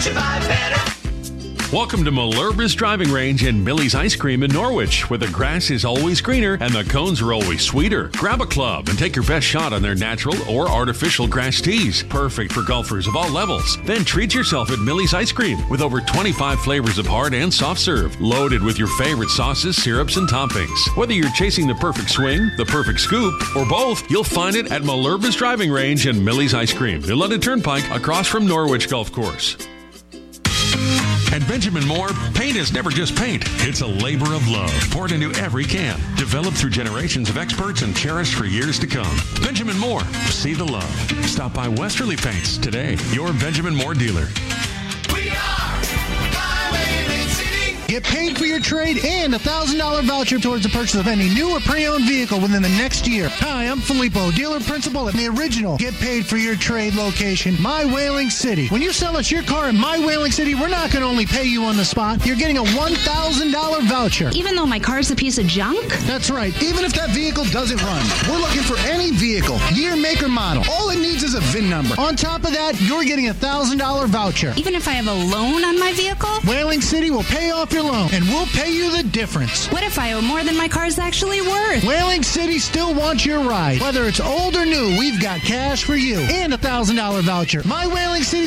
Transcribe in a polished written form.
you buy better? Welcome to Malerba's Driving Range and Millie's Ice Cream in Norwich, where the grass is always greener and the cones are always sweeter. Grab a club and take your best shot on their natural or artificial grass teas, perfect for golfers of all levels. Then treat yourself at Millie's Ice Cream with over 25 flavors of hard and soft serve, loaded with your favorite sauces, syrups, and toppings. Whether you're chasing the perfect swing, the perfect scoop, or both, you'll find it at Malerba's Driving Range and Millie's Ice Cream, New London Turnpike, across from Norwich Golf Course. At Benjamin Moore, paint is never just paint. It's a labor of love poured into every can, developed through generations of experts and cherished for years to come. Benjamin Moore, see the love. Stop by Westerly Paints today, your Benjamin Moore dealer. We are Highway City. Get paid for your trade and a $1,000 voucher towards the purchase of any new or pre-owned vehicle within the next year. Hi, I'm Filippo, dealer principal at the original Get Paid for Your Trade location, My Whaling City. When you sell us your car in My Whaling City, we're not going to only pay you on the spot. You're getting a $1,000 voucher. Even though my car's a piece of junk? That's right. Even if that vehicle doesn't run. We're looking for any vehicle, year, make, or model. All it needs is a VIN number. On top of that, you're getting a $1,000 voucher. Even if I have a loan on my vehicle? Whaling City will pay off your loan, and we'll pay you the difference. What if I owe more than my car's actually worth? Whaling City still wants your ride. Whether it's old or new, we've got cash for you and a $1,000 voucher. My Whaling City